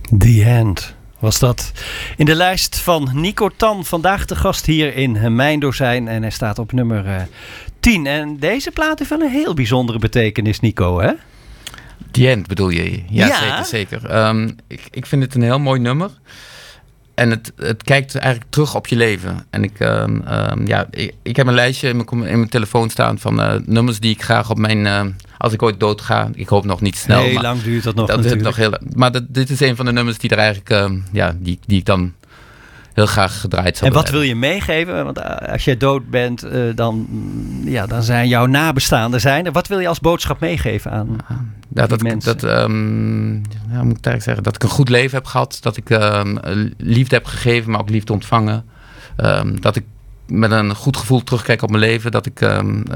The End was dat. In de lijst van Nico Tan. Vandaag de gast hier in Mijn Dozijn. En hij staat op nummer 10. En deze plaat heeft wel een heel bijzondere betekenis, Nico, hè? The End bedoel je? Ja. Zeker. Ik vind het een heel mooi nummer. En het kijkt eigenlijk terug op je leven. En ik heb een lijstje in mijn telefoon staan van nummers die ik graag op mijn... als ik ooit dood ga, ik hoop nog niet snel. Heel lang duurt dat nog maar dit is een van de nummers die er eigenlijk... die ik dan heel graag gedraaid zou. En wat wil je meegeven? Want als jij dood bent, dan zijn jouw nabestaanden zijn. Wat wil je als boodschap meegeven aan mensen? Moet ik eigenlijk zeggen, dat ik een goed leven heb gehad. Dat ik liefde heb gegeven, maar ook liefde ontvangen. Dat ik met een goed gevoel terugkijk op mijn leven. Dat ik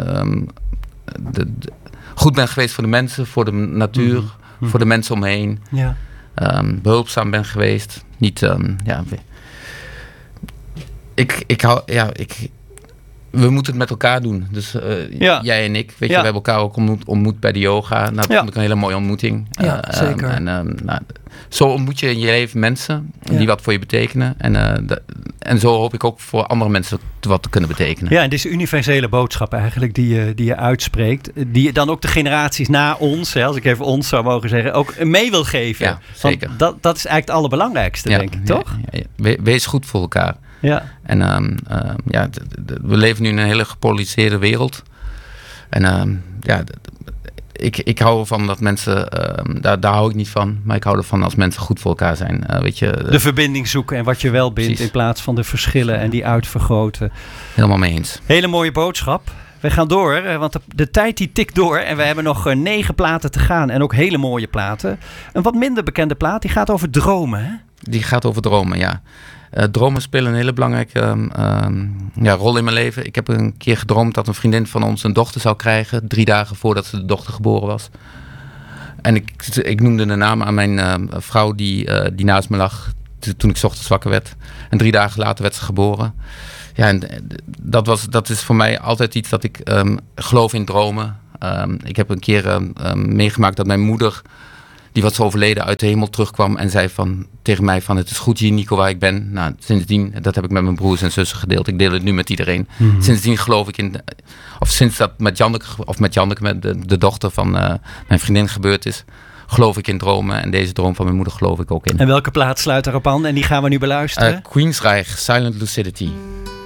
goed ben geweest voor de mensen, voor de natuur, voor de mensen om me heen. Ja. Behulpzaam ben geweest. Niet... we moeten het met elkaar doen. Dus jij en ik, we hebben elkaar ook ontmoet bij de yoga. Dat vond ik een hele mooie ontmoeting. Ja, zeker. Zo ontmoet je in je leven mensen die wat voor je betekenen. En zo hoop ik ook voor andere mensen wat te kunnen betekenen. Ja, en dit is een universele boodschap eigenlijk die je uitspreekt. Die je dan ook de generaties na ons, als ik even ons zou mogen zeggen, ook mee wil geven. Ja, zeker. Want dat is eigenlijk het allerbelangrijkste, denk ik, toch? Ja. Wees goed voor elkaar. Ja. En we leven nu in een hele gepolariseerde wereld. En ik hou ervan dat mensen... daar hou ik niet van. Maar ik hou ervan als mensen goed voor elkaar zijn. De verbinding zoeken en wat je wel bindt. Precies. In plaats van de verschillen en die uitvergroten. Helemaal mee eens. Hele mooie boodschap. We gaan door, want de tijd die tikt door. En we hebben nog 9 platen te gaan. En ook hele mooie platen. Een wat minder bekende plaat, die gaat over dromen, hè? Die gaat over dromen, ja. Dromen spelen een hele belangrijke rol in mijn leven. Ik heb een keer gedroomd dat een vriendin van ons een dochter zou krijgen. 3 dagen voordat de dochter geboren was. En ik noemde de naam aan mijn vrouw die naast me lag toen ik 's ochtends wakker werd. En 3 dagen later werd ze geboren. Ja, en dat is voor mij altijd iets dat ik geloof in dromen. Ik heb een keer meegemaakt dat mijn moeder... die was overleden, uit de hemel terugkwam en zei tegen mij van het is goed hier, Nico, waar ik ben. Nou, sindsdien, dat heb ik met mijn broers en zussen gedeeld. Ik deel het nu met iedereen. Mm-hmm. Sindsdien geloof ik in... Of sinds dat met Janneke, de dochter van mijn vriendin gebeurd is... geloof ik in dromen. En deze droom van mijn moeder geloof ik ook in. En welke plaat sluit daarop aan? En die gaan we nu beluisteren? Queensryche, Silent Lucidity.